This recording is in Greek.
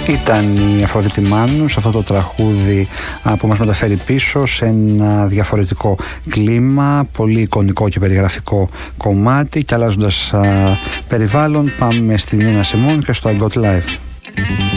Ήταν η Αφροδίτη Μάνου σε αυτό το τραγούδι που μας μεταφέρει πίσω σε ένα διαφορετικό κλίμα, πολύ εικονικό και περιγραφικό κομμάτι. Και αλλάζοντας περιβάλλον, πάμε στην Νίνα Σιμών και στο I Got Life.